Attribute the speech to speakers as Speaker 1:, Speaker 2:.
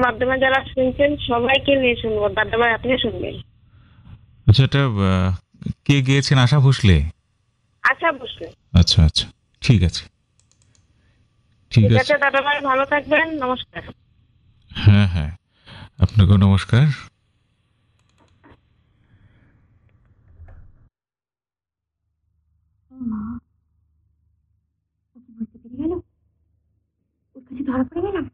Speaker 1: মাধ্যমে যারা শুনছেন সবাইকে নিয়ে শুনবো, দাদাভাই আপনি শুনবেন।
Speaker 2: আচ্ছা, এটা কে গেয়েছেন? আশা ভোসলে?
Speaker 1: আচ্ছা বসলে।
Speaker 2: আচ্ছা আচ্ছা, ঠিক আছে, ঠিক
Speaker 1: ঠিক
Speaker 2: আছে।
Speaker 1: আছে দাদাভাই, ভালো থাকবেন, নমস্কার।
Speaker 2: হ্যাঁ হ্যাঁ, আপনাকেও নমস্কার।
Speaker 3: মা, ও কি বুঝতে পেরে গেল? ওর কাছে ধরা পড়ে গেলাম।